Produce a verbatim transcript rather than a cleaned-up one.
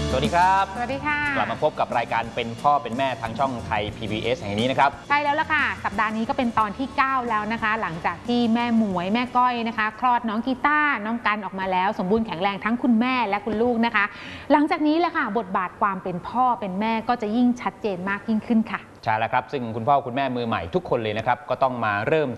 สวัสดีครับสวัสดีค่ะกลับมาพบกับรายการเป็นพ่อเป็นแม่ทางช่องไทย พี บี เอส แห่งนี้นะครับใช่แล้วล่ะค่ะสัปดาห์นี้ก็เป็นตอนที่เก้าแล้วนะคะหลังจากที่แม่หมวยแม่ก้อยนะคะคลอดน้องกีต้าน้องกันออกมาแล้วสมบูรณ์แข็งแรงทั้งคุณแม่และคุณลูกนะคะหลังจากนี้แหละค่ะบทบาทความเป็นพ่อเป็นแม่ก็จะยิ่งชัดเจนมากยิ่งขึ้นค่ะใช่แล้วครับซึ่งคุณพ่อคุณแม่มือใหม่ทุกคนเลยนะครับก็ต้องมาเริ่ม